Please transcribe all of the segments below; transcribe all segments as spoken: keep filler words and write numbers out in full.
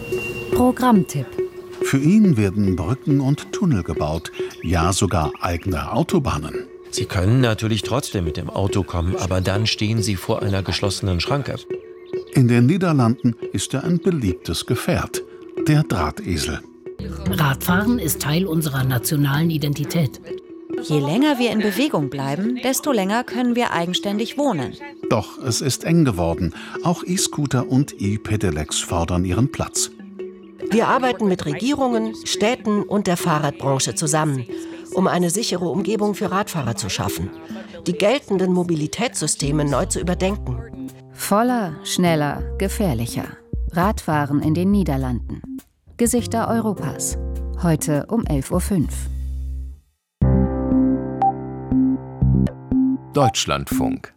Programmtipp. Für ihn werden Brücken und Tunnel gebaut, ja sogar eigene Autobahnen. Sie können natürlich trotzdem mit dem Auto kommen, aber dann stehen Sie vor einer geschlossenen Schranke. In den Niederlanden ist er ein beliebtes Gefährt, der Drahtesel. Radfahren ist Teil unserer nationalen Identität. Je länger wir in Bewegung bleiben, desto länger können wir eigenständig wohnen. Doch es ist eng geworden. Auch E-Scooter und E-Pedelecs fordern ihren Platz. Wir arbeiten mit Regierungen, Städten und der Fahrradbranche zusammen, um eine sichere Umgebung für Radfahrer zu schaffen, die geltenden Mobilitätssysteme neu zu überdenken. Voller, schneller, gefährlicher. Radfahren in den Niederlanden. Gesichter Europas. Heute um elf Uhr fünf. Deutschlandfunk.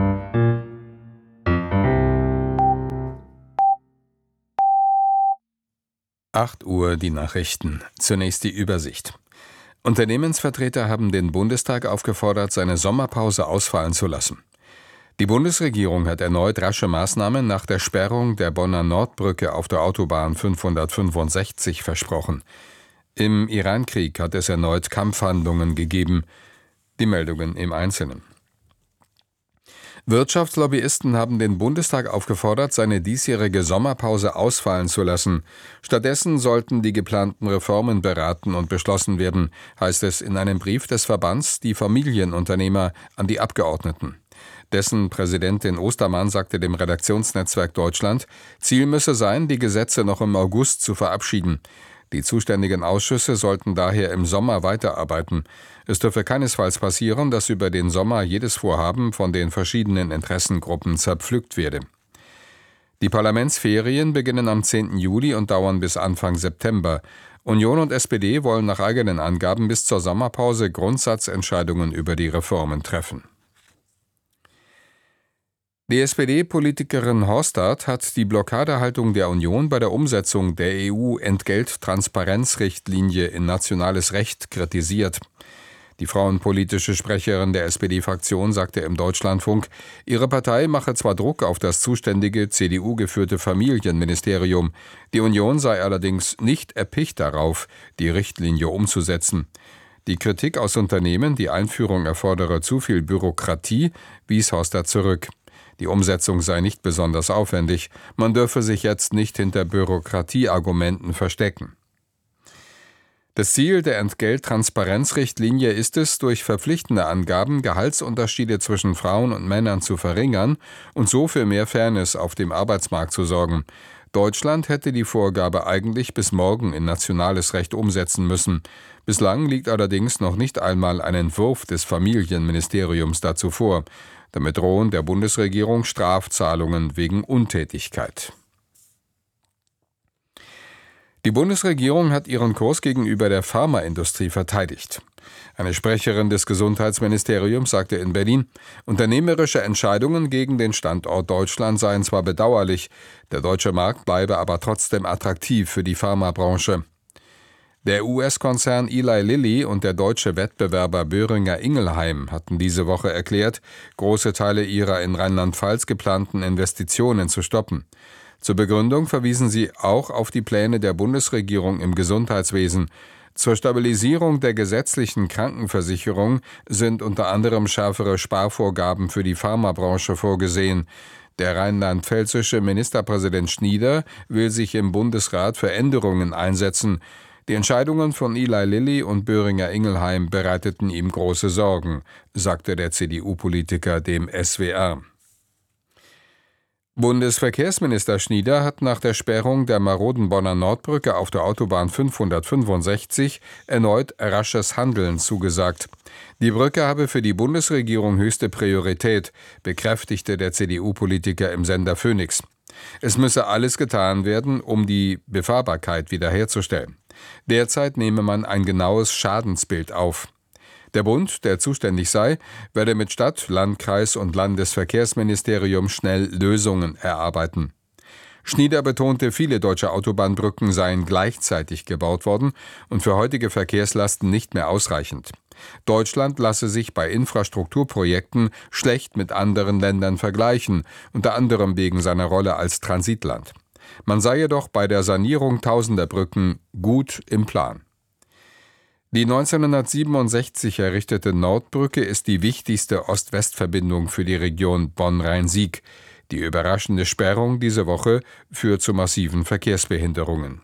acht Uhr die Nachrichten. Zunächst die Übersicht. Unternehmensvertreter haben den Bundestag aufgefordert, seine Sommerpause ausfallen zu lassen. Die Bundesregierung hat erneut rasche Maßnahmen nach der Sperrung der Bonner Nordbrücke auf der Autobahn fünfhundertfünfundsechzig versprochen. Im Irankrieg hat es erneut Kampfhandlungen gegeben. Die Meldungen im Einzelnen. Wirtschaftslobbyisten haben den Bundestag aufgefordert, seine diesjährige Sommerpause ausfallen zu lassen. Stattdessen sollten die geplanten Reformen beraten und beschlossen werden, heißt es in einem Brief des Verbands Die Familienunternehmer an die Abgeordneten. Dessen Präsidentin Ostermann sagte dem Redaktionsnetzwerk Deutschland, Ziel müsse sein, die Gesetze noch im August zu verabschieden. Die zuständigen Ausschüsse sollten daher im Sommer weiterarbeiten. Es dürfe keinesfalls passieren, dass über den Sommer jedes Vorhaben von den verschiedenen Interessengruppen zerpflückt werde. Die Parlamentsferien beginnen am zehnten Juli und dauern bis Anfang September. Union und S P D wollen nach eigenen Angaben bis zur Sommerpause Grundsatzentscheidungen über die Reformen treffen. Die S P D-Politikerin Horsthardt hat die Blockadehaltung der Union bei der Umsetzung der E U-Entgelttransparenzrichtlinie in nationales Recht kritisiert. Die frauenpolitische Sprecherin der S P D-Fraktion sagte im Deutschlandfunk, ihre Partei mache zwar Druck auf das zuständige C D U-geführte Familienministerium, die Union sei allerdings nicht erpicht darauf, die Richtlinie umzusetzen. Die Kritik aus Unternehmen, die Einführung erfordere zu viel Bürokratie, wies Horsthardt zurück. Die Umsetzung sei nicht besonders aufwendig, man dürfe sich jetzt nicht hinter Bürokratieargumenten verstecken. Das Ziel der Entgelttransparenzrichtlinie ist es, durch verpflichtende Angaben Gehaltsunterschiede zwischen Frauen und Männern zu verringern und so für mehr Fairness auf dem Arbeitsmarkt zu sorgen. Deutschland hätte die Vorgabe eigentlich bis morgen in nationales Recht umsetzen müssen. Bislang liegt allerdings noch nicht einmal ein Entwurf des Familienministeriums dazu vor. Damit drohen der Bundesregierung Strafzahlungen wegen Untätigkeit. Die Bundesregierung hat ihren Kurs gegenüber der Pharmaindustrie verteidigt. Eine Sprecherin des Gesundheitsministeriums sagte in Berlin, unternehmerische Entscheidungen gegen den Standort Deutschland seien zwar bedauerlich, der deutsche Markt bleibe aber trotzdem attraktiv für die Pharmabranche. Der U S-Konzern Eli Lilly und der deutsche Wettbewerber Boehringer Ingelheim hatten diese Woche erklärt, große Teile ihrer in Rheinland-Pfalz geplanten Investitionen zu stoppen. Zur Begründung verwiesen sie auch auf die Pläne der Bundesregierung im Gesundheitswesen. Zur Stabilisierung der gesetzlichen Krankenversicherung sind unter anderem schärfere Sparvorgaben für die Pharmabranche vorgesehen. Der rheinland-pfälzische Ministerpräsident Schnieder will sich im Bundesrat für Änderungen einsetzen. Die Entscheidungen von Eli Lilly und Boehringer Ingelheim bereiteten ihm große Sorgen, sagte der C D U-Politiker dem S W R. Bundesverkehrsminister Schnieder hat nach der Sperrung der maroden Bonner Nordbrücke auf der Autobahn fünfhundertfünfundsechzig erneut rasches Handeln zugesagt. Die Brücke habe für die Bundesregierung höchste Priorität, bekräftigte der C D U-Politiker im Sender Phoenix. Es müsse alles getan werden, um die Befahrbarkeit wiederherzustellen. Derzeit nehme man ein genaues Schadensbild auf. Der Bund, der zuständig sei, werde mit Stadt-, Landkreis- und Landesverkehrsministerium schnell Lösungen erarbeiten. Schnieder betonte, viele deutsche Autobahnbrücken seien gleichzeitig gebaut worden und für heutige Verkehrslasten nicht mehr ausreichend. Deutschland lasse sich bei Infrastrukturprojekten schlecht mit anderen Ländern vergleichen, unter anderem wegen seiner Rolle als Transitland. Man sei jedoch bei der Sanierung tausender Brücken gut im Plan. Die neunzehnhundertsiebenundsechzig errichtete Nordbrücke ist die wichtigste Ost-West-Verbindung für die Region Bonn-Rhein-Sieg. Die überraschende Sperrung diese Woche führt zu massiven Verkehrsbehinderungen.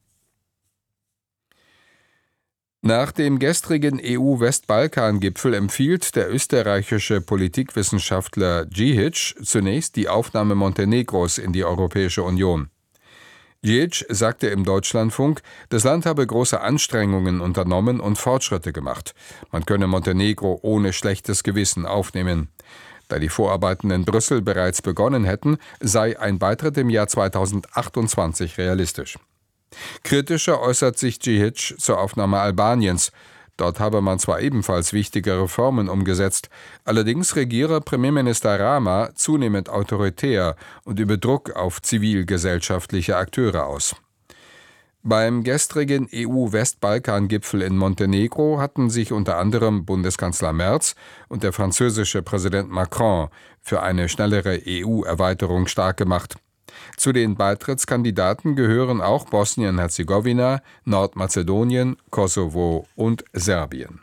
Nach dem gestrigen E U-Westbalkan-Gipfel empfiehlt der österreichische Politikwissenschaftler Djihic zunächst die Aufnahme Montenegros in die Europäische Union. Djihic sagte im Deutschlandfunk, das Land habe große Anstrengungen unternommen und Fortschritte gemacht. Man könne Montenegro ohne schlechtes Gewissen aufnehmen. Da die Vorarbeiten in Brüssel bereits begonnen hätten, sei ein Beitritt im Jahr zweitausendachtundzwanzig realistisch. Kritischer äußert sich Djihic zur Aufnahme Albaniens. Dort habe man zwar ebenfalls wichtige Reformen umgesetzt, allerdings regiere Premierminister Rama zunehmend autoritär und übe Druck auf zivilgesellschaftliche Akteure aus. Beim gestrigen E U-Westbalkan-Gipfel in Montenegro hatten sich unter anderem Bundeskanzler Merz und der französische Präsident Macron für eine schnellere E U-Erweiterung stark gemacht. Zu den Beitrittskandidaten gehören auch Bosnien-Herzegowina, Nordmazedonien, Kosovo und Serbien.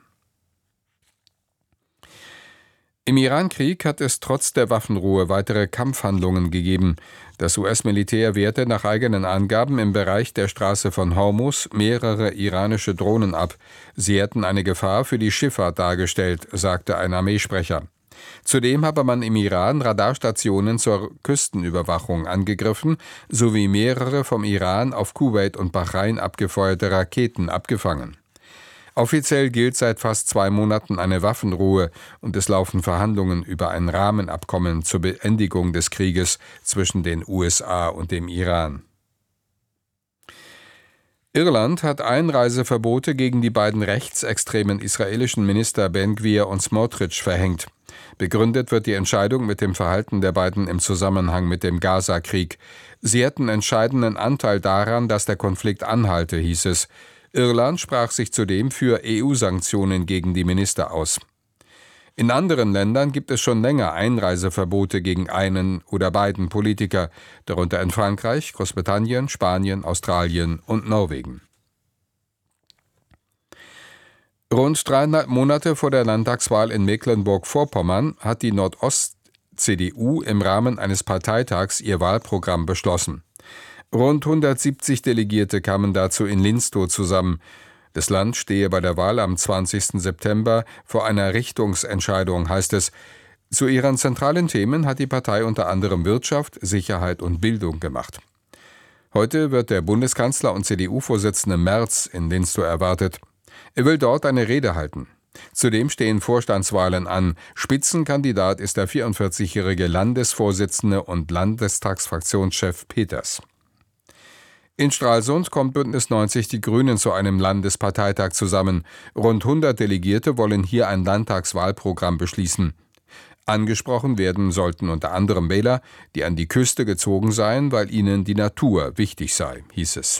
Im Irankrieg hat es trotz der Waffenruhe weitere Kampfhandlungen gegeben. Das U S-Militär wehrte nach eigenen Angaben im Bereich der Straße von Hormuz mehrere iranische Drohnen ab. Sie hätten eine Gefahr für die Schifffahrt dargestellt, sagte ein Armeesprecher. Zudem habe man im Iran Radarstationen zur Küstenüberwachung angegriffen sowie mehrere vom Iran auf Kuwait und Bahrain abgefeuerte Raketen abgefangen. Offiziell gilt seit fast zwei Monaten eine Waffenruhe und es laufen Verhandlungen über ein Rahmenabkommen zur Beendigung des Krieges zwischen den U S A und dem Iran. Irland hat Einreiseverbote gegen die beiden rechtsextremen israelischen Minister Ben Gvir und Smotrich verhängt. Begründet wird die Entscheidung mit dem Verhalten der beiden im Zusammenhang mit dem Gaza-Krieg. Sie hätten entscheidenden Anteil daran, dass der Konflikt anhalte, hieß es. Irland sprach sich zudem für E U-Sanktionen gegen die Minister aus. In anderen Ländern gibt es schon länger Einreiseverbote gegen einen oder beiden Politiker, darunter in Frankreich, Großbritannien, Spanien, Australien und Norwegen. Rund dreieinhalb Monate vor der Landtagswahl in Mecklenburg-Vorpommern hat die Nordost-C D U im Rahmen eines Parteitags ihr Wahlprogramm beschlossen. Rund hundertsiebzig Delegierte kamen dazu in Linstow zusammen. Das Land stehe bei der Wahl am zwanzigsten September vor einer Richtungsentscheidung, heißt es. Zu ihren zentralen Themen hat die Partei unter anderem Wirtschaft, Sicherheit und Bildung gemacht. Heute wird der Bundeskanzler und C D U-Vorsitzende Merz in Linstow erwartet. Er will dort eine Rede halten. Zudem stehen Vorstandswahlen an. Spitzenkandidat ist der vierundvierzigjährige Landesvorsitzende und Landestagsfraktionschef Peters. In Stralsund kommt Bündnis neunzig Die Grünen zu einem Landesparteitag zusammen. Rund hundert Delegierte wollen hier ein Landtagswahlprogramm beschließen. Angesprochen werden sollten unter anderem Wähler, die an die Küste gezogen seien, weil ihnen die Natur wichtig sei, hieß es.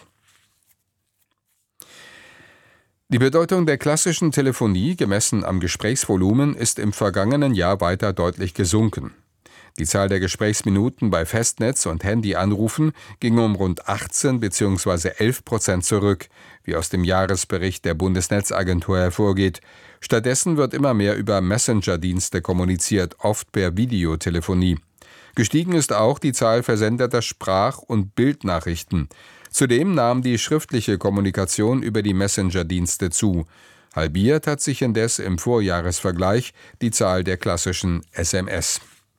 Die Bedeutung der klassischen Telefonie, gemessen am Gesprächsvolumen, ist im vergangenen Jahr weiter deutlich gesunken. Die Zahl der Gesprächsminuten bei Festnetz- und Handyanrufen ging um rund achtzehn bzw. elf Prozent zurück, wie aus dem Jahresbericht der Bundesnetzagentur hervorgeht. Stattdessen wird immer mehr über Messenger-Dienste kommuniziert, oft per Videotelefonie. Gestiegen ist auch die Zahl versendeter Sprach- und Bildnachrichten. Zudem nahm die schriftliche Kommunikation über die Messenger-Dienste zu. Halbiert hat sich indes im Vorjahresvergleich die Zahl der klassischen S M S.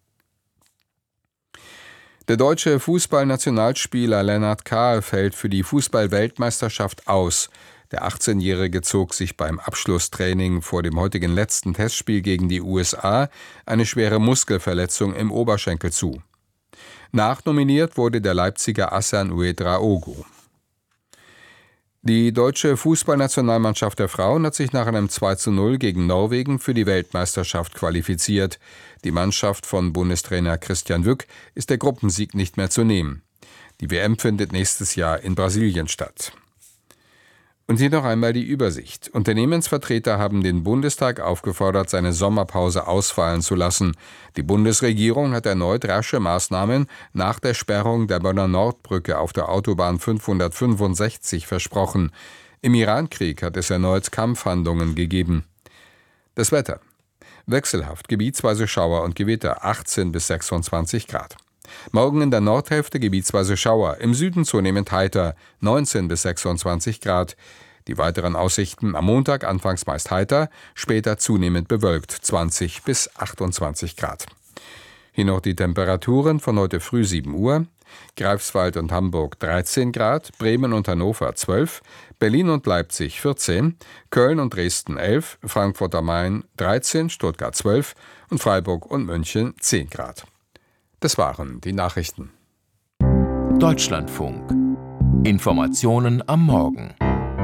Der deutsche Fußballnationalspieler Lennart Kahl fällt für die Fußball-Weltmeisterschaft aus. Der achtzehnjährige zog sich beim Abschlusstraining vor dem heutigen letzten Testspiel gegen die U S A eine schwere Muskelverletzung im Oberschenkel zu. Nachnominiert wurde der Leipziger Hassan Ouedraogo. Die deutsche Fußballnationalmannschaft der Frauen hat sich nach einem zwei zu null gegen Norwegen für die Weltmeisterschaft qualifiziert. Die Mannschaft von Bundestrainer Christian Wück ist der Gruppensieg nicht mehr zu nehmen. Die W M findet nächstes Jahr in Brasilien statt. Und hier noch einmal die Übersicht. Unternehmensvertreter haben den Bundestag aufgefordert, seine Sommerpause ausfallen zu lassen. Die Bundesregierung hat erneut rasche Maßnahmen nach der Sperrung der Bonner Nordbrücke auf der Autobahn fünfhundertfünfundsechzig versprochen. Im Irankrieg hat es erneut Kampfhandlungen gegeben. Das Wetter. Wechselhaft, gebietsweise Schauer und Gewitter, achtzehn bis sechsundzwanzig Grad. Morgen in der Nordhälfte gebietsweise Schauer, im Süden zunehmend heiter, neunzehn bis sechsundzwanzig Grad. Die weiteren Aussichten am Montag anfangs meist heiter, später zunehmend bewölkt, zwanzig bis achtundzwanzig Grad. Hier noch die Temperaturen von heute früh sieben Uhr. Greifswald und Hamburg dreizehn Grad, Bremen und Hannover zwölf, Berlin und Leipzig vierzehn, Köln und Dresden elf, Frankfurt am Main dreizehn, Stuttgart zwölf und Freiburg und München zehn Grad. Das waren die Nachrichten. Deutschlandfunk. Informationen am Morgen.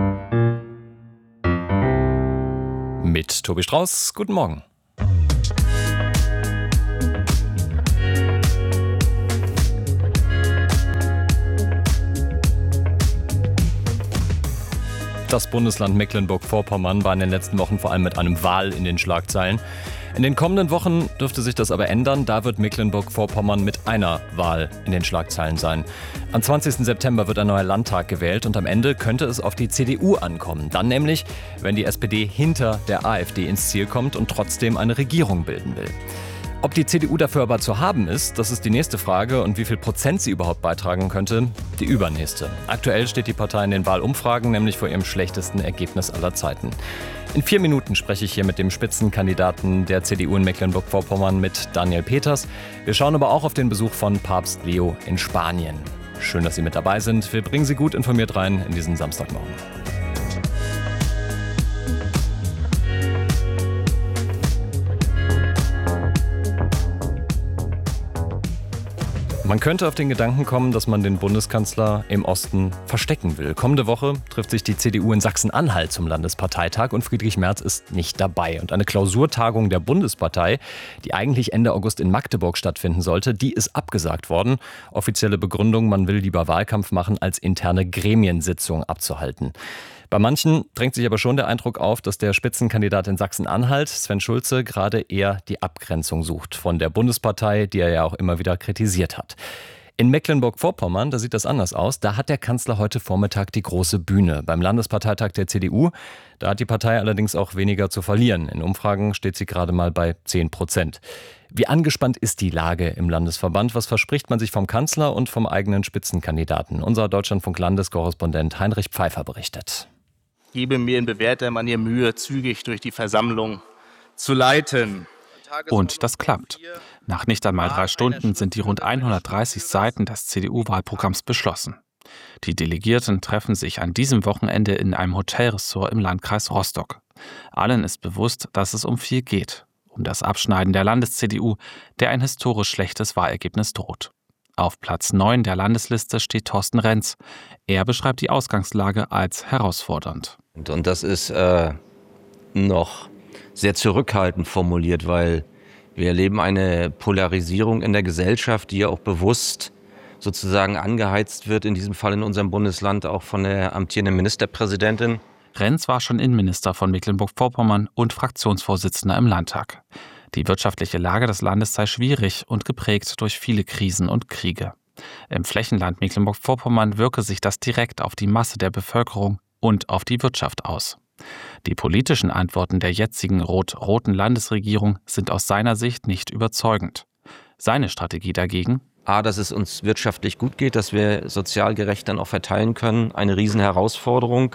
Mit Tobi Strauß. Guten Morgen. Das Bundesland Mecklenburg-Vorpommern war in den letzten Wochen vor allem mit einem Wal in den Schlagzeilen. In den kommenden Wochen dürfte sich das aber ändern. Da wird Mecklenburg-Vorpommern mit einer Wahl in den Schlagzeilen sein. Am zwanzigsten September wird ein neuer Landtag gewählt und am Ende könnte es auf die C D U ankommen. Dann nämlich, wenn die S P D hinter der AfD ins Ziel kommt und trotzdem eine Regierung bilden will. Ob die C D U dafür aber zu haben ist, das ist die nächste Frage. Und wie viel Prozent sie überhaupt beitragen könnte, die übernächste. Aktuell steht die Partei in den Wahlumfragen nämlich vor ihrem schlechtesten Ergebnis aller Zeiten. In vier Minuten spreche ich hier mit dem Spitzenkandidaten der C D U in Mecklenburg-Vorpommern, mit Daniel Peters. Wir schauen aber auch auf den Besuch von Papst Leo in Spanien. Schön, dass Sie mit dabei sind. Wir bringen Sie gut informiert rein in diesen Samstagmorgen. Man könnte auf den Gedanken kommen, dass man den Bundeskanzler im Osten verstecken will. Kommende Woche trifft sich die C D U in Sachsen-Anhalt zum Landesparteitag und Friedrich Merz ist nicht dabei. Und eine Klausurtagung der Bundespartei, die eigentlich Ende August in Magdeburg stattfinden sollte, die ist abgesagt worden. Offizielle Begründung, man will lieber Wahlkampf machen, als interne Gremiensitzung abzuhalten. Bei manchen drängt sich aber schon der Eindruck auf, dass der Spitzenkandidat in Sachsen-Anhalt, Sven Schulze, gerade eher die Abgrenzung sucht von der Bundespartei, die er ja auch immer wieder kritisiert hat. In Mecklenburg-Vorpommern, da sieht das anders aus. Da hat der Kanzler heute Vormittag die große Bühne beim Landesparteitag der C D U. Da hat die Partei allerdings auch weniger zu verlieren. In Umfragen steht sie gerade mal bei zehn Prozent. Wie angespannt ist die Lage im Landesverband? Was verspricht man sich vom Kanzler und vom eigenen Spitzenkandidaten? Unser Deutschlandfunk-Landeskorrespondent Heinrich Pfeiffer berichtet. Ich gebe mir in bewährter Manier Mühe, zügig durch die Versammlung zu leiten. Und das klappt. Nach nicht einmal drei Stunden sind die rund hundertdreißig Seiten des C D U-Wahlprogramms beschlossen. Die Delegierten treffen sich an diesem Wochenende in einem Hotelressort im Landkreis Rostock. Allen ist bewusst, dass es um viel geht. Um das Abschneiden der Landes-C D U, der ein historisch schlechtes Wahlergebnis droht. Auf Platz neun der Landesliste steht Thorsten Renz. Er beschreibt die Ausgangslage als herausfordernd. Und das ist äh, noch sehr zurückhaltend formuliert, weil wir erleben eine Polarisierung in der Gesellschaft, die ja auch bewusst sozusagen angeheizt wird, in diesem Fall in unserem Bundesland auch von der amtierenden Ministerpräsidentin. Renz war schon Innenminister von Mecklenburg-Vorpommern und Fraktionsvorsitzender im Landtag. Die wirtschaftliche Lage des Landes sei schwierig und geprägt durch viele Krisen und Kriege. Im Flächenland Mecklenburg-Vorpommern wirke sich das direkt auf die Masse der Bevölkerung und auf die Wirtschaft aus. Die politischen Antworten der jetzigen rot-roten Landesregierung sind aus seiner Sicht nicht überzeugend. Seine Strategie dagegen? A, dass es uns wirtschaftlich gut geht, dass wir sozial gerecht dann auch verteilen können. Eine Riesenherausforderung.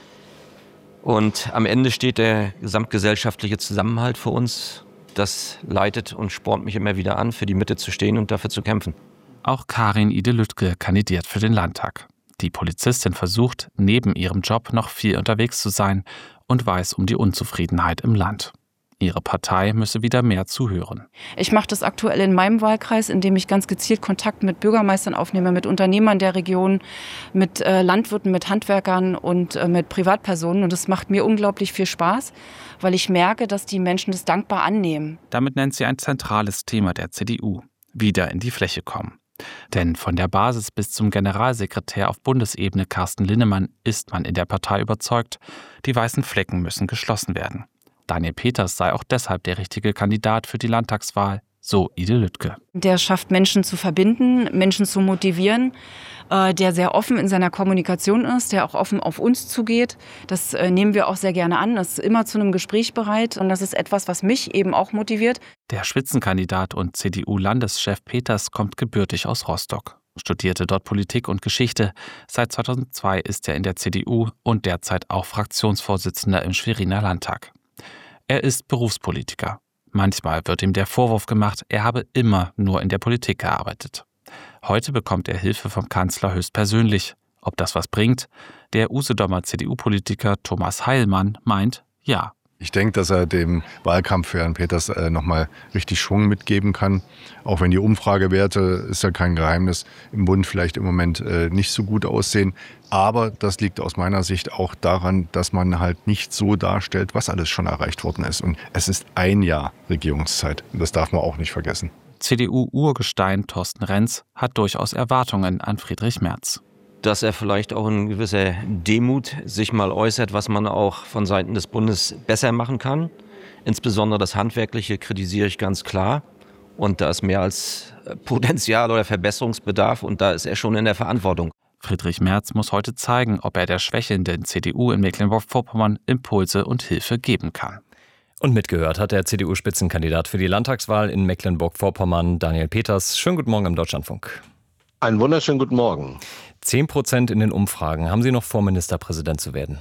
Und am Ende steht der gesamtgesellschaftliche Zusammenhalt für uns. Das leitet und spornt mich immer wieder an, für die Mitte zu stehen und dafür zu kämpfen. Auch Karin Ide-Lüttke kandidiert für den Landtag. Die Polizistin versucht, neben ihrem Job noch viel unterwegs zu sein und weiß um die Unzufriedenheit im Land. Ihre Partei müsse wieder mehr zuhören. Ich mache das aktuell in meinem Wahlkreis, indem ich ganz gezielt Kontakt mit Bürgermeistern aufnehme, mit Unternehmern der Region, mit äh, Landwirten, mit Handwerkern und äh, mit Privatpersonen. Und das macht mir unglaublich viel Spaß, weil ich merke, dass die Menschen das dankbar annehmen. Damit nennt sie ein zentrales Thema der C D U: wieder in die Fläche kommen. Denn von der Basis bis zum Generalsekretär auf Bundesebene Carsten Linnemann ist man in der Partei überzeugt, die weißen Flecken müssen geschlossen werden. Daniel Peters sei auch deshalb der richtige Kandidat für die Landtagswahl, so Ide Lüttke. Der schafft Menschen zu verbinden, Menschen zu motivieren, äh, der sehr offen in seiner Kommunikation ist, der auch offen auf uns zugeht. Das äh, nehmen wir auch sehr gerne an, ist immer zu einem Gespräch bereit und das ist etwas, was mich eben auch motiviert. Der Spitzenkandidat und C D U-Landeschef Peters kommt gebürtig aus Rostock, studierte dort Politik und Geschichte. Seit zweitausendzwei ist er in der C D U und derzeit auch Fraktionsvorsitzender im Schweriner Landtag. Er ist Berufspolitiker. Manchmal wird ihm der Vorwurf gemacht, er habe immer nur in der Politik gearbeitet. Heute bekommt er Hilfe vom Kanzler höchstpersönlich. Ob das was bringt? Der Usedomer C D U-Politiker Thomas Heilmann meint, ja. Ich denke, dass er dem Wahlkampf für Herrn Peters äh, nochmal richtig Schwung mitgeben kann. Auch wenn die Umfragewerte, ist ja kein Geheimnis, im Bund vielleicht im Moment äh, nicht so gut aussehen. Aber das liegt aus meiner Sicht auch daran, dass man halt nicht so darstellt, was alles schon erreicht worden ist. Und es ist ein Jahr Regierungszeit. Und das darf man auch nicht vergessen. C D U-Urgestein Thorsten Renz hat durchaus Erwartungen an Friedrich Merz. Dass er vielleicht auch in gewisser Demut sich mal äußert, was man auch von Seiten des Bundes besser machen kann. Insbesondere das Handwerkliche kritisiere ich ganz klar. Und da ist mehr als Potenzial oder Verbesserungsbedarf und da ist er schon in der Verantwortung. Friedrich Merz muss heute zeigen, ob er der schwächelnden C D U in Mecklenburg-Vorpommern Impulse und Hilfe geben kann. Und mitgehört hat der C D U-Spitzenkandidat für die Landtagswahl in Mecklenburg-Vorpommern, Daniel Peters. Schönen guten Morgen im Deutschlandfunk. Einen wunderschönen guten Morgen. Zehn Prozent in den Umfragen. Haben Sie noch vor, Ministerpräsident zu werden?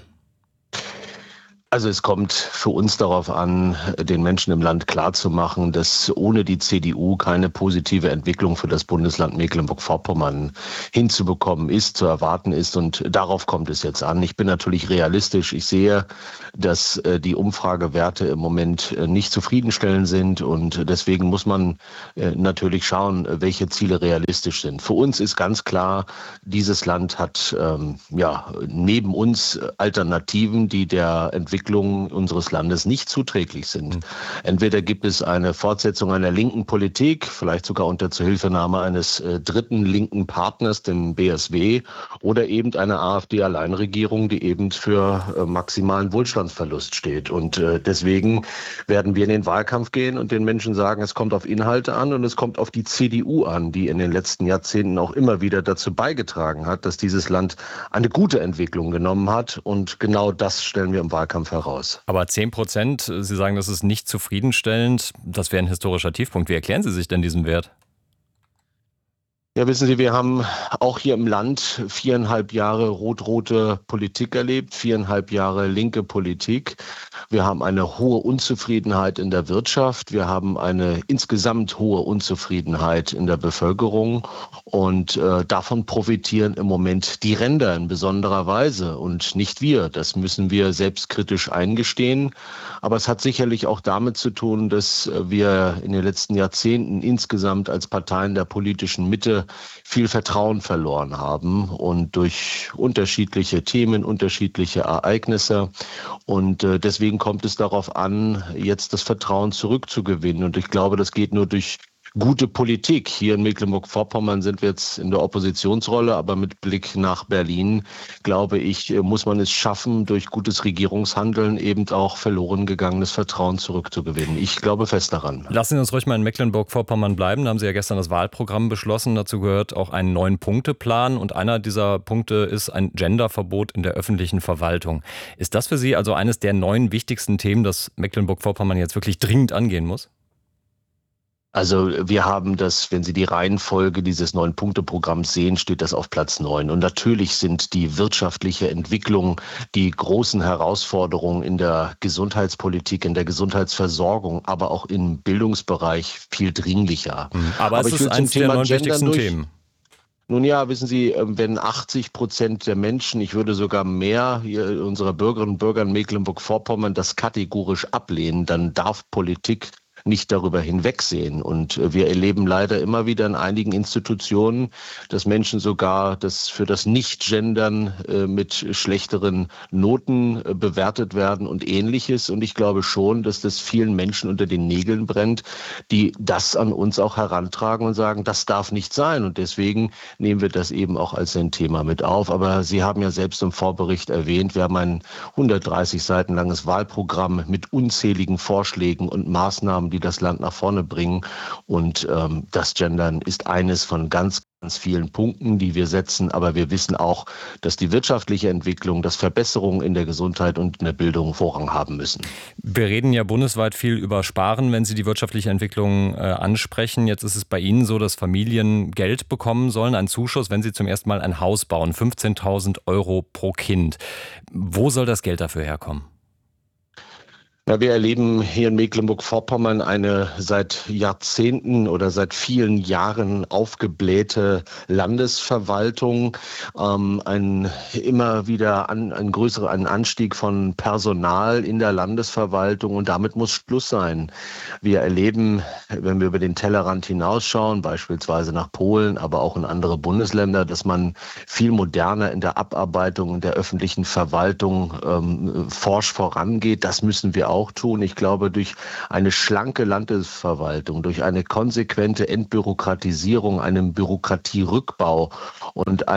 Also es kommt für uns darauf an, den Menschen im Land klarzumachen, dass ohne die C D U keine positive Entwicklung für das Bundesland Mecklenburg-Vorpommern hinzubekommen ist, zu erwarten ist. Und darauf kommt es jetzt an. Ich bin natürlich realistisch. Ich sehe, dass die Umfragewerte im Moment nicht zufriedenstellend sind. Und deswegen muss man natürlich schauen, welche Ziele realistisch sind. Für uns ist ganz klar, dieses Land hat ähm, ja neben uns Alternativen, die der Entwicklung unseres Landes nicht zuträglich sind. Entweder gibt es eine Fortsetzung einer linken Politik, vielleicht sogar unter Zuhilfenahme eines äh, dritten linken Partners, dem B S W, oder eben eine AfD-Alleinregierung, die eben für äh, maximalen Wohlstandsverlust steht. Und äh, deswegen werden wir in den Wahlkampf gehen und den Menschen sagen, es kommt auf Inhalte an und es kommt auf die C D U an, die in den letzten Jahrzehnten auch immer wieder dazu beigetragen hat, dass dieses Land eine gute Entwicklung genommen hat. Und genau das stellen wir im Wahlkampf heraus. Aber zehn Prozent, Sie sagen, das ist nicht zufriedenstellend. Das wäre ein historischer Tiefpunkt. Wie erklären Sie sich denn diesen Wert? Ja, wissen Sie, wir haben auch hier im Land viereinhalb Jahre rot-rote Politik erlebt, viereinhalb Jahre linke Politik. Wir haben eine hohe Unzufriedenheit in der Wirtschaft. Wir haben eine insgesamt hohe Unzufriedenheit in der Bevölkerung. Und äh, davon profitieren im Moment die Ränder in besonderer Weise und nicht wir. Das müssen wir selbstkritisch eingestehen. Aber es hat sicherlich auch damit zu tun, dass wir in den letzten Jahrzehnten insgesamt als Parteien der politischen Mitte viel Vertrauen verloren haben und durch unterschiedliche Themen, unterschiedliche Ereignisse. Und äh, deswegen kommt es darauf an, jetzt das Vertrauen zurückzugewinnen. Und ich glaube, das geht nur durch gute Politik. Hier in Mecklenburg-Vorpommern sind wir jetzt in der Oppositionsrolle, aber mit Blick nach Berlin, glaube ich, muss man es schaffen, durch gutes Regierungshandeln eben auch verloren gegangenes Vertrauen zurückzugewinnen. Ich glaube fest daran. Lassen Sie uns ruhig mal in Mecklenburg-Vorpommern bleiben. Da haben Sie ja gestern das Wahlprogramm beschlossen. Dazu gehört auch ein Neun-Punkte-Plan. Und einer dieser Punkte ist ein Genderverbot in der öffentlichen Verwaltung. Ist das für Sie also eines der neun wichtigsten Themen, das Mecklenburg-Vorpommern jetzt wirklich dringend angehen muss? Also wir haben das, wenn Sie die Reihenfolge dieses Neun-Punkte-Programms sehen, steht das auf Platz neun. Und natürlich sind die wirtschaftliche Entwicklung, die großen Herausforderungen in der Gesundheitspolitik, in der Gesundheitsversorgung, aber auch im Bildungsbereich viel dringlicher. Aber, aber es ist eines der neun wichtigsten durch. Themen. Nun ja, wissen Sie, wenn achtzig Prozent der Menschen, ich würde sogar mehr hier unserer Bürgerinnen und Bürger in Mecklenburg-Vorpommern das kategorisch ablehnen, dann darf Politik nicht darüber hinwegsehen. Und wir erleben leider immer wieder in einigen Institutionen, dass Menschen sogar das für das Nicht-Gendern äh, mit schlechteren Noten äh, bewertet werden und Ähnliches. Und ich glaube schon, dass das vielen Menschen unter den Nägeln brennt, die das an uns auch herantragen und sagen, das darf nicht sein. Und deswegen nehmen wir das eben auch als ein Thema mit auf. Aber Sie haben ja selbst im Vorbericht erwähnt, wir haben ein hundertdreißig Seiten langes Wahlprogramm mit unzähligen Vorschlägen und Maßnahmen, die das Land nach vorne bringen. Und ähm, das Gendern ist eines von ganz ganz vielen Punkten, die wir setzen. Aber wir wissen auch, dass die wirtschaftliche Entwicklung, dass Verbesserungen in der Gesundheit und in der Bildung Vorrang haben müssen. Wir reden ja bundesweit viel über Sparen, wenn Sie die wirtschaftliche Entwicklung äh, ansprechen. Jetzt ist es bei Ihnen so, dass Familien Geld bekommen sollen, einen Zuschuss, wenn sie zum ersten Mal ein Haus bauen, fünfzehntausend Euro pro Kind. Wo soll das Geld dafür herkommen? Ja, wir erleben hier in Mecklenburg-Vorpommern eine seit Jahrzehnten oder seit vielen Jahren aufgeblähte Landesverwaltung, ähm, ein immer wieder an, ein größerer ein Anstieg von Personal in der Landesverwaltung und damit muss Schluss sein. Wir erleben, wenn wir über den Tellerrand hinausschauen, beispielsweise nach Polen, aber auch in andere Bundesländer, dass man viel moderner in der Abarbeitung der öffentlichen Verwaltung ähm, forsch vorangeht. Das müssen wir auch auch tun. Ich glaube, durch eine schlanke Landesverwaltung, durch eine konsequente Entbürokratisierung, einen Bürokratierückbau und